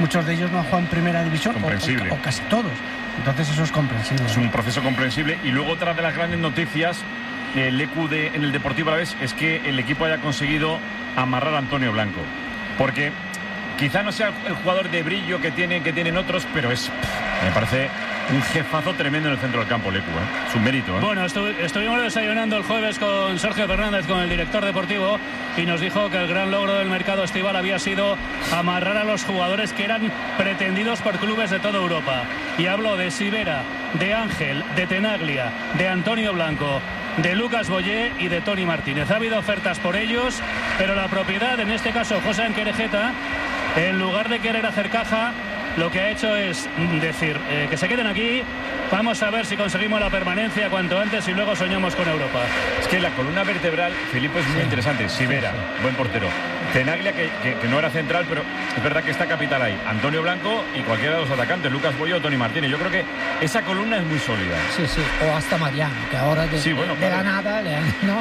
muchos de ellos no han jugado en primera división, o casi todos. Entonces eso es comprensible. Es un proceso comprensible. Y luego otra de las grandes noticias, Lecu, en el Deportivo Alavés, es que el equipo haya conseguido amarrar a Antonio Blanco. Porque quizá no sea el jugador de brillo que tienen otros, pero me parece un jefazo tremendo en el centro del campo, Lecu, ¿eh? Es un mérito, ¿eh? Bueno, estuvimos desayunando el jueves con Sergio Fernández, con el director deportivo, y nos dijo que el gran logro del mercado estival había sido amarrar a los jugadores que eran pretendidos por clubes de toda Europa. Y habló de Sivera, de Ángel, de Tenaglia, de Antonio Blanco, de Lucas Boyé y de Toni Martínez. Ha habido ofertas por ellos, pero la propiedad, en este caso José Anquerejeta, en lugar de querer hacer caja, lo que ha hecho es decir que se queden aquí, vamos a ver si conseguimos la permanencia cuanto antes y luego soñamos con Europa. Es que la columna vertebral, Filipe, es muy interesante. Sivera, buen portero. Tenaglia, que no era central, pero es verdad que está capital ahí. Antonio Blanco y cualquiera de los atacantes, Lucas Boyo o Toni Martínez. Yo creo que esa columna es muy sólida. Sí, o hasta Mariano, que ahora de la nada, ¿no?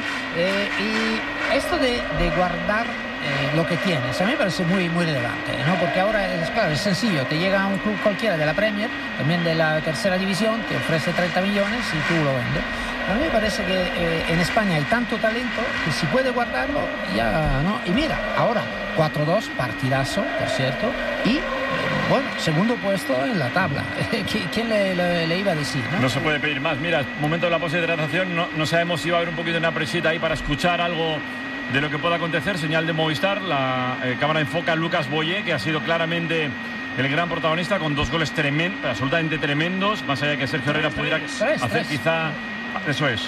Y esto de guardar lo que tienes, a mí me parece muy, muy relevante, ¿no? Porque ahora es sencillo, te llega a un club cualquiera de la Premier, también de la tercera división, te ofrece 30 millones y tú lo vendes. A mí me parece que en España hay tanto talento que si puede guardarlo, ya, ¿no? Y mira, ahora 4-2, partidazo, por cierto, y bueno, segundo puesto en la tabla. ¿Quién le iba a decir, no? No se puede pedir más. Mira, momento de la pausa de hidratación, no sabemos si va a haber un poquito de una presita ahí para escuchar algo de lo que pueda acontecer. Señal de Movistar, la cámara enfoca a Lucas Boyé, que ha sido claramente el gran protagonista, con 2 goles absolutamente tremendos, más allá de que Sergio Herrera pudiera hacer quizá... Eso es.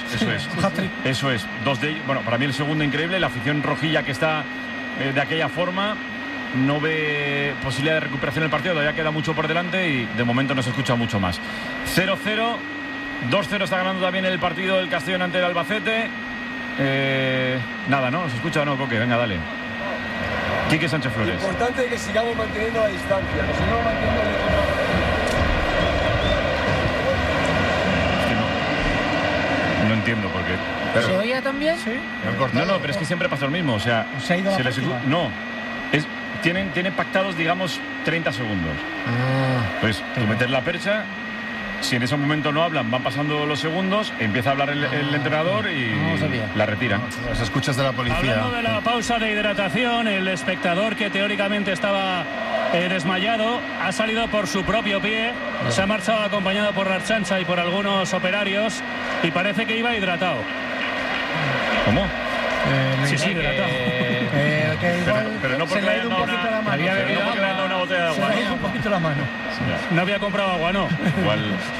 2 de ellos. Bueno, para mí el segundo increíble. La afición rojilla, que está de aquella forma, no ve posibilidad de recuperación del partido. Todavía queda mucho por delante y de momento no se escucha mucho más. 0-0, 2-0 está ganando también el partido del Castellón ante el Albacete. Nada, ¿no? ¿Se escucha o no, Coque? Venga, dale. Quique Sánchez Flores. Lo importante es que sigamos manteniendo la distancia, que sigamos manteniendo No entiendo por qué. Pero... ¿Se oía también? Sí. No, pero es que siempre pasa lo mismo. O sea, se ha ido no. Tienen pactados, digamos, 30 segundos. Pues tú metes la percha. Si en ese momento no hablan, van pasando los segundos, empieza a hablar el entrenador y la retiran. Las escuchas de la policía. Hablando de la pausa de hidratación, el espectador que teóricamente estaba desmayado ha salido por su propio pie, se ha marchado acompañado por la Archancha y por algunos operarios y parece que iba hidratado. ¿Cómo? Sí, hidratado. Pero no porque le hayan dado una botella de agua. Se le ha ido un poquito la mano. No había comprado agua, ¿no? Igual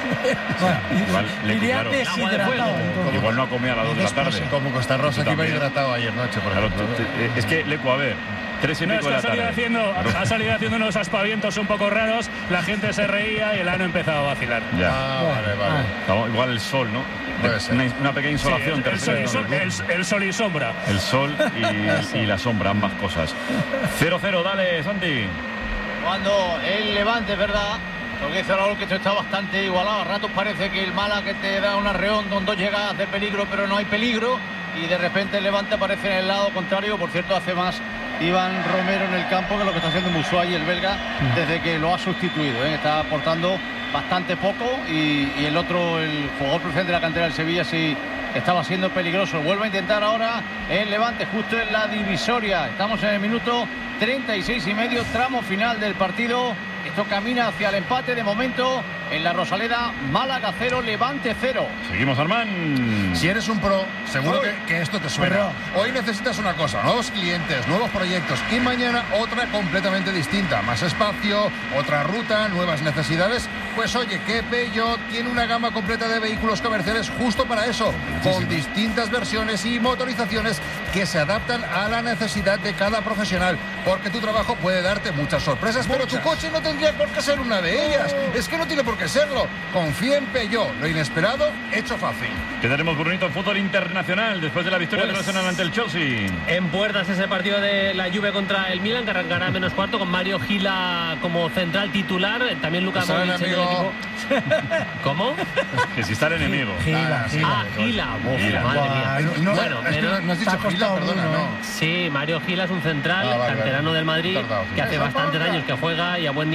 iría deshidratado. Igual no ha comido a las 2 de la tarde. Como Costa Rosa, que iba hidratado ayer noche, por ejemplo. Es que, Lecu, a ver, 3 y pico de la tarde. Ha salido haciendo unos aspavientos un poco raros, la gente se reía y el ano empezaba a vacilar. Ya. Vale. Igual el sol, ¿no? Una pequeña insolación. El sol y sombra. El sol y la sombra, ambas cosas. 0-0, dale, Santi. Cuando el Levante, es verdad, lo que dice Raúl, que esto está bastante igualado. A ratos parece que el Málaga que te da un arreón con 2 llegadas de peligro, pero no hay peligro. Y de repente el Levante aparece en el lado contrario. Por cierto, hace más Iván Romero en el campo que lo que está haciendo Musuay, el belga, desde que lo ha sustituido. Está aportando bastante poco y el otro, el jugador preferente de la cantera del Sevilla, sí estaba siendo peligroso. Vuelve a intentar ahora el Levante justo en la divisoria. Estamos en el minuto 36,5, tramo final del partido. Esto camina hacia el empate de momento en la Rosaleda. Málaga 0, Levante 0. Seguimos, Armán. Si eres un pro, seguro que esto te suena. Hoy necesitas una cosa, nuevos clientes, nuevos proyectos, y mañana otra completamente distinta. Más espacio, otra ruta, nuevas necesidades. Pues oye, que Peugeot tiene una gama completa de vehículos comerciales justo para eso, con distintas versiones y motorizaciones que se adaptan a la necesidad de cada profesional, porque tu trabajo puede darte muchas sorpresas, pero tu coche no tendría por qué ser una de ellas. Es que no tiene por qué serlo. Confía en Peugeot, lo inesperado hecho fácil. Quedaremos bonito en fútbol internacional después de la victoria del Arsenal ante el Chelsea. En puertas ese partido de la Juve contra el Milan, que arrancará -4 con Mario Gila como central titular, también Luka Modric en el equipo. ¿Cómo? Que si está el enemigo. Gila. Madre mía. Bueno, no has dicho Gila, perdona, no. Sí, Mario Gila es un central canterano del Madrid que hace bastantes años que juega y a buen nivel.